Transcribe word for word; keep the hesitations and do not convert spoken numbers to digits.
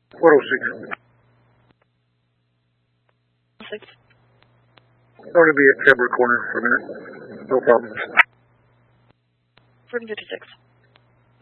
four oh six. Six. I'm going to be at February Corner for a minute. No problem. Room fifty-six.